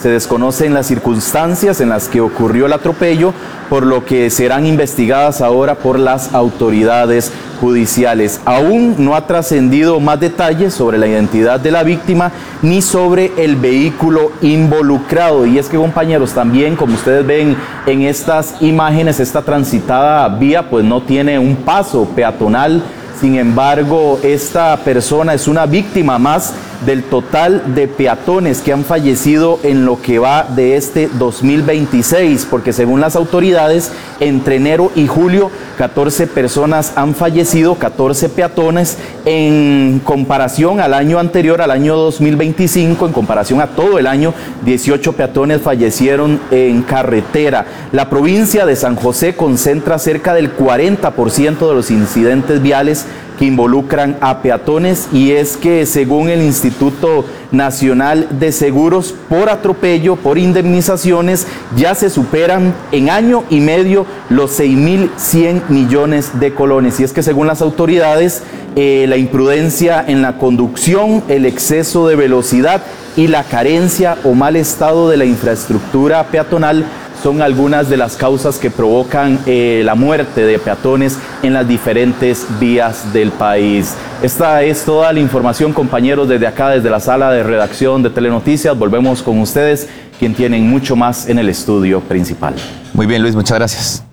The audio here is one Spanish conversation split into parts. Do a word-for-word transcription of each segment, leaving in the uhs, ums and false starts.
Se desconocen las circunstancias en las que ocurrió el atropello, por lo que serán investigadas ahora por las autoridades judiciales. Aún no ha trascendido más detalles sobre la identidad de la víctima ni sobre el vehículo involucrado. Y es que, compañeros, también, como ustedes ven en estas imágenes, esta transitada vía pues no tiene un paso peatonal. Sin embargo, esta persona es una víctima más del total de peatones que han fallecido en lo que va de este dos mil veintiséis, porque según las autoridades, entre enero y julio, catorce personas han fallecido, catorce peatones, en comparación al año anterior, al año dos mil veinticinco, en comparación a todo el año, dieciocho peatones fallecieron en carretera. La provincia de San José concentra cerca del cuarenta por ciento de los incidentes viales que involucran a peatones, y es que según el Instituto Nacional de Seguros, por atropello, por indemnizaciones, ya se superan en año y medio los seis mil cien millones de colones. Y es que según las autoridades, eh, la imprudencia en la conducción, el exceso de velocidad y la carencia o mal estado de la infraestructura peatonal son algunas de las causas que provocan eh, la muerte de peatones en las diferentes vías del país. Esta es toda la información, compañeros, desde acá, desde la sala de redacción de Telenoticias. Volvemos con ustedes, quien tienen mucho más en el estudio principal. Muy bien, Luis, muchas gracias.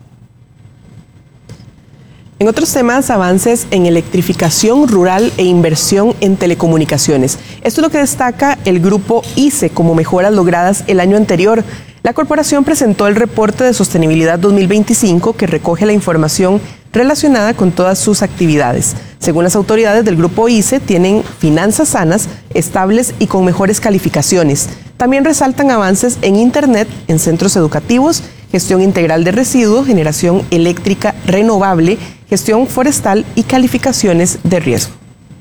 En otros temas, avances en electrificación rural e inversión en telecomunicaciones. Esto es lo que destaca el grupo I C E como mejoras logradas el año anterior. La corporación presentó el reporte de sostenibilidad dos mil veinticinco, que recoge la información relacionada con todas sus actividades. Según las autoridades del grupo I C E, tienen finanzas sanas, estables y con mejores calificaciones. También resaltan avances en Internet, en centros educativos, gestión integral de residuos, generación eléctrica renovable, gestión forestal y calificaciones de riesgo.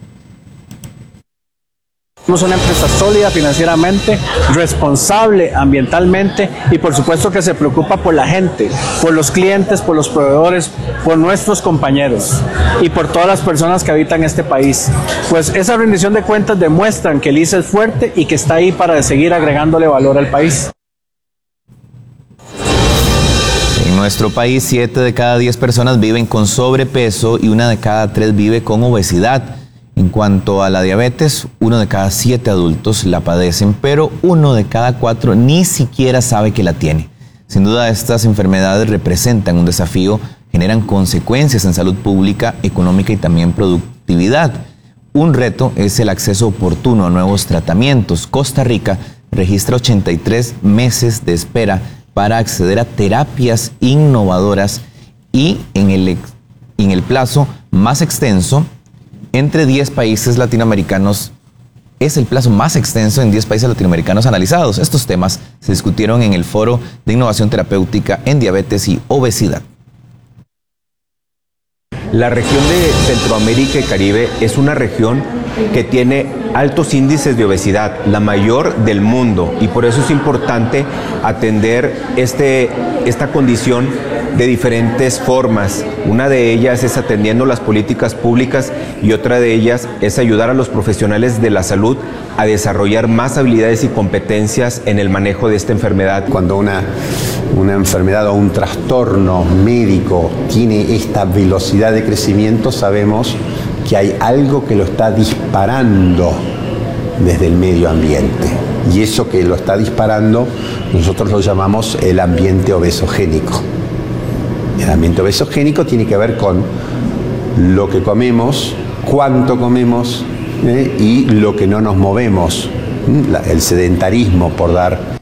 Somos una empresa sólida financieramente, responsable ambientalmente y por supuesto que se preocupa por la gente, por los clientes, por los proveedores, por nuestros compañeros y por todas las personas que habitan este país. Pues esa rendición de cuentas demuestran que el I C E es fuerte y que está ahí para seguir agregándole valor al país. En nuestro país, siete de cada diez personas viven con sobrepeso y una de cada tres vive con obesidad. En cuanto a la diabetes, uno de cada siete adultos la padecen, pero uno de cada cuatro ni siquiera sabe que la tiene. Sin duda, estas enfermedades representan un desafío, generan consecuencias en salud pública, económica y también productividad. Un reto es el acceso oportuno a nuevos tratamientos. Costa Rica registra ochenta y tres meses de espera para acceder a terapias innovadoras y en el, en el plazo más extenso, entre diez países latinoamericanos, es el plazo más extenso en diez países latinoamericanos analizados. Estos temas se discutieron en el Foro de Innovación Terapéutica en Diabetes y Obesidad. La región de Centroamérica y Caribe es una región que tiene altos índices de obesidad, la mayor del mundo, y por eso es importante atender este, esta condición de diferentes formas. Una de ellas es atendiendo las políticas públicas y otra de ellas es ayudar a los profesionales de la salud a desarrollar más habilidades y competencias en el manejo de esta enfermedad. Cuando una, una enfermedad o un trastorno médico tiene esta velocidad de crecimiento, sabemos que hay algo que lo está disparando desde el medio ambiente. Y eso que lo está disparando, nosotros lo llamamos el ambiente obesogénico. El ambiente obesogénico tiene que ver con lo que comemos, cuánto comemos ¿eh? y lo que no nos movemos. ¿eh? El sedentarismo, por dar.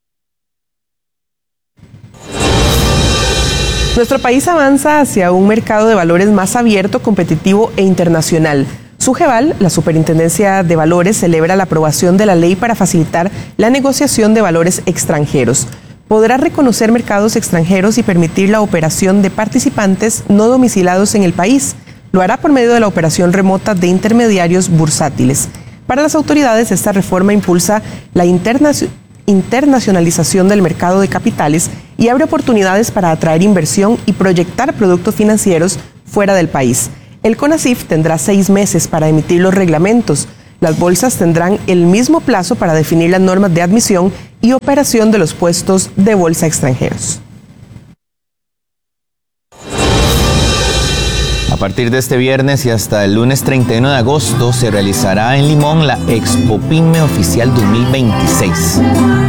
Nuestro país avanza hacia un mercado de valores más abierto, competitivo e internacional. SUGEVAL, la Superintendencia de Valores, celebra la aprobación de la ley para facilitar la negociación de valores extranjeros. Podrá reconocer mercados extranjeros y permitir la operación de participantes no domiciliados en el país. Lo hará por medio de la operación remota de intermediarios bursátiles. Para las autoridades, esta reforma impulsa la internacionalización internacionalización del mercado de capitales y abre oportunidades para atraer inversión y proyectar productos financieros fuera del país. El CONACYF tendrá seis meses para emitir los reglamentos. Las bolsas tendrán el mismo plazo para definir las normas de admisión y operación de los puestos de bolsa extranjeros. A partir de este viernes y hasta el lunes treinta y uno de agosto se realizará en Limón la Expo Pyme Oficial dos mil veintiséis.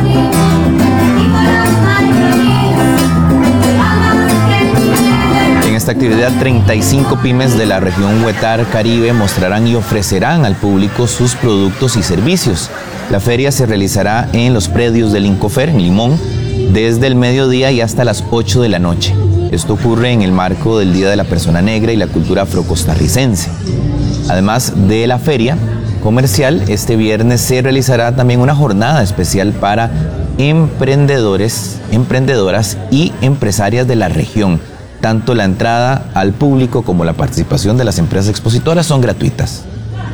En esta actividad, treinta y cinco pymes de la región Huetar Caribe mostrarán y ofrecerán al público sus productos y servicios. La feria se realizará en los predios del Incofer, en Limón, desde el mediodía y hasta las ocho de la noche. Esto ocurre en el marco del Día de la Persona Negra y la cultura afrocostarricense. Además de la feria comercial, este viernes se realizará también una jornada especial para emprendedores, emprendedoras y empresarias de la región. Tanto la entrada al público como la participación de las empresas expositoras son gratuitas.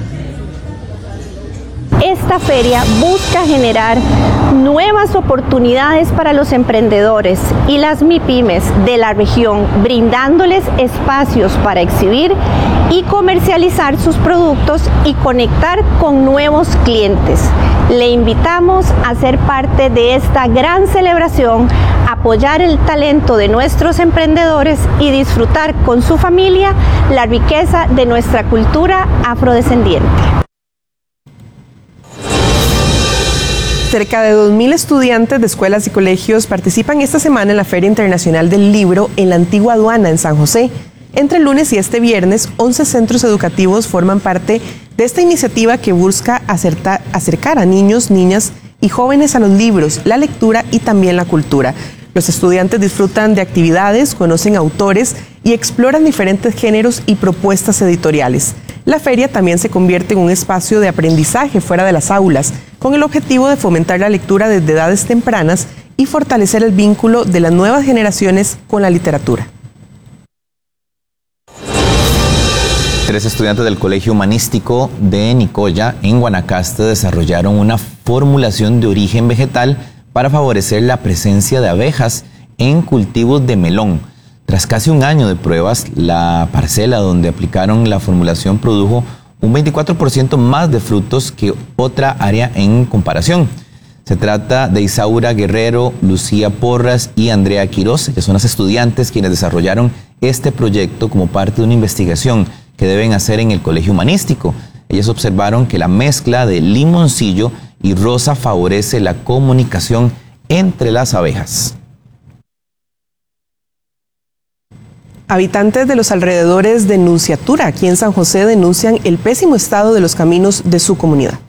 Esta feria busca generar nuevas oportunidades para los emprendedores y las MIPYMES de la región, brindándoles espacios para exhibir y comercializar sus productos y conectar con nuevos clientes. Le invitamos a ser parte de esta gran celebración, apoyar el talento de nuestros emprendedores y disfrutar con su familia la riqueza de nuestra cultura afrodescendiente. Cerca de dos mil estudiantes de escuelas y colegios participan esta semana en la Feria Internacional del Libro en la Antigua Aduana en San José. Entre el lunes y este viernes, once centros educativos forman parte de esta iniciativa que busca acertar, acercar a niños, niñas y jóvenes a los libros, la lectura y también la cultura. Los estudiantes disfrutan de actividades, conocen autores y exploran diferentes géneros y propuestas editoriales. La feria también se convierte en un espacio de aprendizaje fuera de las aulas, con el objetivo de fomentar la lectura desde edades tempranas y fortalecer el vínculo de las nuevas generaciones con la literatura. Tres estudiantes del Colegio Humanístico de Nicoya, en Guanacaste, desarrollaron una formulación de origen vegetal para favorecer la presencia de abejas en cultivos de melón. Tras casi un año de pruebas, la parcela donde aplicaron la formulación produjo un veinticuatro por ciento más de frutos que otra área en comparación. Se trata de Isaura Guerrero, Lucía Porras y Andrea Quiroz, que son las estudiantes quienes desarrollaron este proyecto como parte de una investigación que deben hacer en el Colegio Humanístico. Ellas observaron que la mezcla de limoncillo y rosa favorece la comunicación entre las abejas. Habitantes de los alrededores de Nunciatura, aquí en San José, denuncian el pésimo estado de los caminos de su comunidad.